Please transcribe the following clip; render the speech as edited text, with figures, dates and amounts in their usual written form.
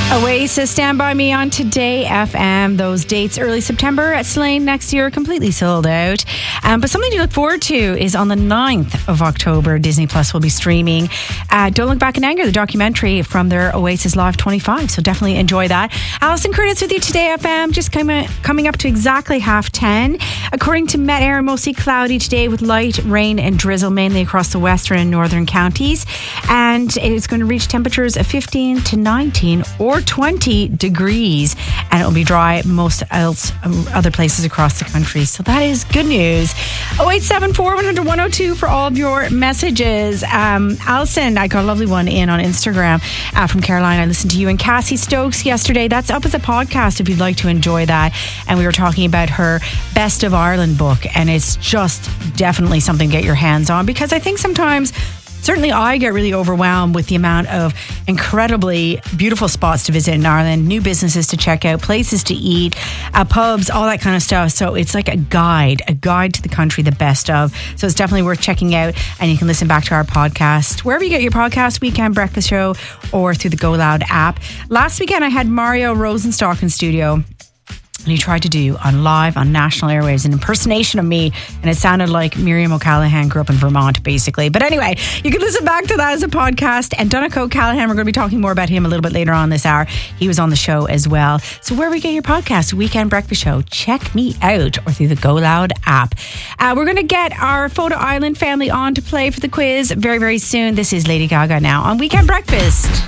Oasis, Stand By Me on Today FM. Those dates early September at Slane next year, completely sold out. But something to look forward to is on the 9th of October, Disney Plus will be streaming Don't Look Back in Anger, the documentary from their Oasis Live 25. So definitely enjoy that. Alison Curtis with you Today FM, just coming up to exactly 10:30. According to Met Air, mostly cloudy today with light rain and drizzle mainly across the western and northern counties. And it's going to reach temperatures of 15 to 19 or 20 degrees, and it'll be dry most other places across the country. So that is good news. 0874 100 102 for all of your messages. Alison, I got a lovely one in on Instagram from Caroline. I listened to you and Cassie Stokes yesterday. That's up as a podcast if you'd like to enjoy that. And we were talking about her Best of Ireland book, and it's just definitely something to get your hands on, because I think sometimes, certainly I get really overwhelmed with the amount of incredibly beautiful spots to visit in Ireland, new businesses to check out, places to eat, pubs, all that kind of stuff. So it's like a guide to the country, the best of. So it's definitely worth checking out, and you can listen back to our podcast wherever you get your podcast, Weekend Breakfast Show, or through the Go Loud app. Last weekend I had Mario Rosenstock in studio, and he tried to do on national airwaves an impersonation of me, and it sounded like Miriam O'Callaghan grew up in Vermont, basically. But anyway, you can listen back to that as a podcast. And Donncha O'Callaghan, we're going to be talking more about him a little bit later on this hour. He was on the show as well. So wherever you get your podcast, Weekend Breakfast Show, check me out, or through the Go Loud app. We're going to get our Photo Island family on to play for the quiz very, very soon. This is Lady Gaga now on Weekend Breakfast.